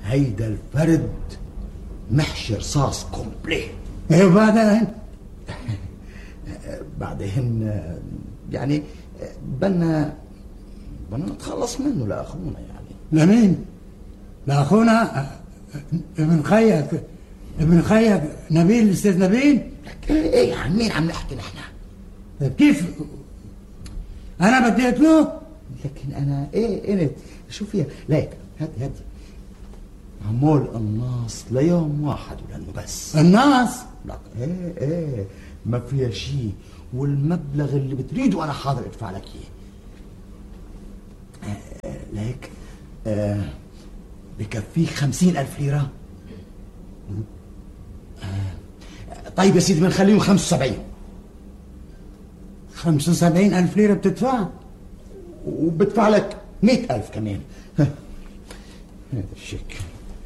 هيدا الفرد محشي رصاص كومبلي. ايه وبعدين؟ بعدين يعني بدنا نتخلص منه لاخونا. يعني لمين؟ لاخونا ابن خيك نبيل، الاستاذ نبيل؟ ايه عن مين عم نحكي نحن؟ طيب كيف انا بدي اقتله؟ لكن انا انت شو فيها؟ ليك هدي عمول قناص ليوم واحد ولانه بس الناس. لك ايه ما فيها شيء، والمبلغ اللي بتريده انا حاضر ادفع لك اياه. ليك بكفيك 50,000 ليرة. طيب يا سيدي بنخليهم 75. 75,000 ليرة بتدفع؟ وبدفع لك 100,000 كمان. هذا الشيك.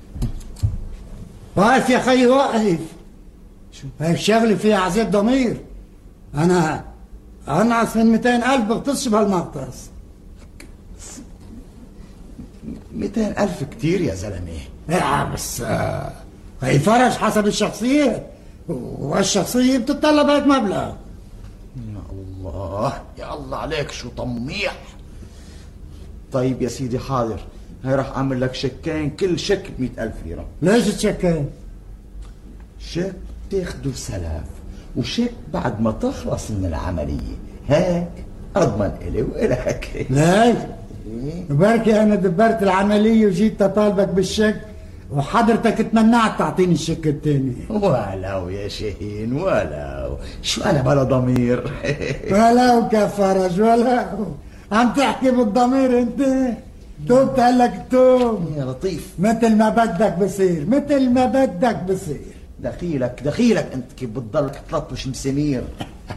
واقف يا خي واقف. شو هاي الشغلة فيها عذاب ضمير. أنا أنعس من 200,000 بغتصش بهالمغطس. 200,000 كتير يا زلمة. إيه بس هي فرج حسب الشخصية، والشخصية بتتطلب هيك مبلغ. يا الله عليك شو طميح. طيب يا سيدي حاضر، هاي راح اعمل لك شيكين، كل شيك ب100,000 ليرة. ليش تشكين؟ شيك تاخده سلف، وشيك بعد ما تخلص من العملية، هيك اضمن الي والك. ليش؟ بركي انا دبرت العملية وجيت اطالبك بالشيك وحضرتك تمنعت تعطيني الشيك الثاني. ولو يا شاهين ولو، شو انا بلا ضمير. ولو كفرج ولو عم تحكي بالضمير انت. توبت هلك توب يا لطيف، مثل ما بدك بصير، مثل ما بدك بصير. دخيلك انت كيف بتضلك تلطش مسامير.